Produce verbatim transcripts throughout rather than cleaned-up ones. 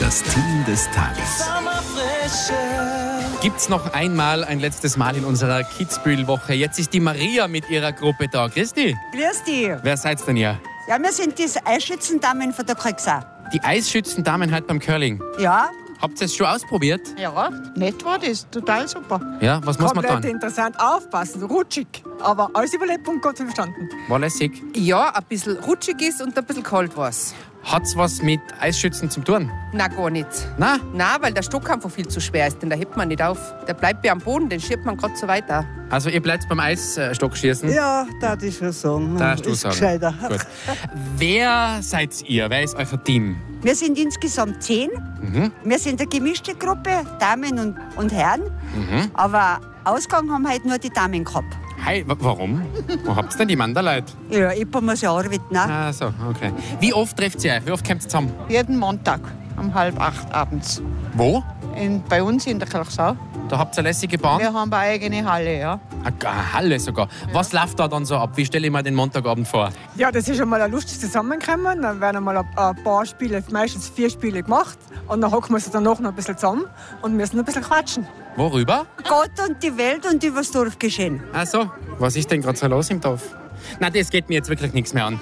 Das Team des Tages. Gibt's noch einmal ein letztes Mal in unserer Kitzbühel-Woche. Jetzt ist die Maria mit ihrer Gruppe da. Christi. Grüß dich. Wer seid denn ihr? Ja, wir sind die Eisschützendamen von der Kriegsau. Die Eisschützendamen heute beim Curling. Ja. Habt ihr es schon ausprobiert? Ja, nett war das. Total super. Ja, was muss man Komplett dann? interessant, aufpassen, rutschig. Aber alles überlebt und Gott verstanden. War lässig. Ja, ein bisschen rutschig ist und ein bisschen kalt war's. Hat's was mit Eisschützen zu tun? Nein, gar nicht. Na? Nein, weil der Stock einfach viel zu schwer ist, den da hebt man nicht auf. Der bleibt ja am Boden, den schiebt man gerade so weiter. Also ihr bleibt beim Eisstockschießen? Ja, das ich schon sagen. Darfst du ist sagen. gescheiter. Gut. Wer seid ihr? Wer ist euer Team? Wir sind insgesamt zehn. Mhm. Wir sind eine gemischte Gruppe, Damen und, und Herren. Mhm. Aber Ausgang haben heute nur die Damen gehabt. Hi, wa- warum? Wo habt's denn die Manderleute? Ja, ich muss ja arbeiten. Ne? Ah, so, okay. Wie oft trefft ihr euch? Wie oft kommt ihr zusammen? Jeden Montag um halb acht abends. Wo? In, bei uns in der Kirchsau. Da habt ihr eine lässige Bahn? Wir haben eine eigene Halle, ja. Eine eine Halle sogar. Was läuft da dann so ab? Wie stelle ich mir den Montagabend vor? Ja, das ist einmal ein lustiges Zusammenkommen. Dann werden einmal ein ein paar Spiele, meistens vier Spiele gemacht. Und dann hocken wir uns danach noch ein bisschen zusammen und müssen ein bisschen quatschen. Worüber? Gott und die Welt und über das Dorf geschehen. Ach so. Was ist denn gerade so los im Dorf? Nein, das geht mir jetzt wirklich nichts mehr an.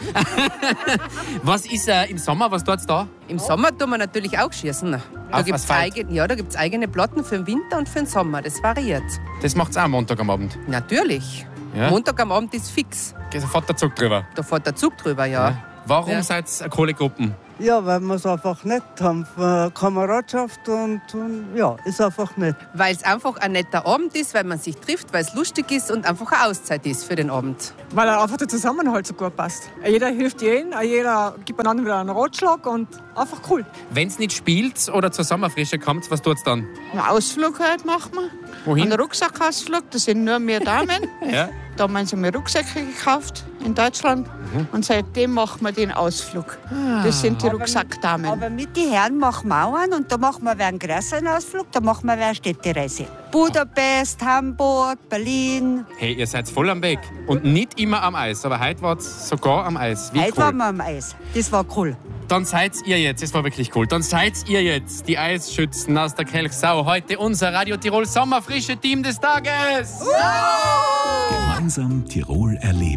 Was ist äh, im Sommer? Was tut's da? Im Sommer tun wir natürlich auch schießen. Da Auf gibt's Asphalt? eigen, ja, da gibt es eigene Platten für den Winter und für den Sommer. Das variiert. Das macht's auch am Montag am Abend. Natürlich. Ja? Montag am Abend ist fix. Geht sofort der Zug drüber. Da fährt der Zug drüber, ja. Warum Ja. seid ihr Kohlegruppen? Ja, weil wir es einfach nett haben. Äh, Kameradschaft und, und ja, ist einfach nett. Weil es einfach ein netter Abend ist, weil man sich trifft, weil es lustig ist und einfach eine Auszeit ist für den Abend. Weil einfach der Zusammenhalt so gut passt. Jeder hilft jedem, jeder gibt einander wieder einen Ratschlag und einfach cool. Wenn's nicht spielt oder zur Sommerfrische kommt, was tut's dann? Einen Ausflug halt machen wir. Wohin? Einen Rucksackausflug, das sind nur wir Damen. Ja. Da haben wir uns einmal Rucksäcke gekauft in Deutschland. Und seitdem machen wir den Ausflug. Das sind die Rucksackdamen. Aber mit den Herren machen wir auch einen. Und da machen wir einen größeren Ausflug, da machen wir eine Städtereise. Budapest, Hamburg, Berlin. Hey, ihr seid voll am Weg. Und nicht immer am Eis, aber heute war's sogar am Eis. Wie Heute cool. waren wir am Eis. Das war cool. Dann seid ihr jetzt, das war wirklich cool, dann seid ihr jetzt die Eisschützen aus der Kelchsau. Heute unser Radio Tirol Sommerfrische Team des Tages. Gemeinsam Tirol erleben.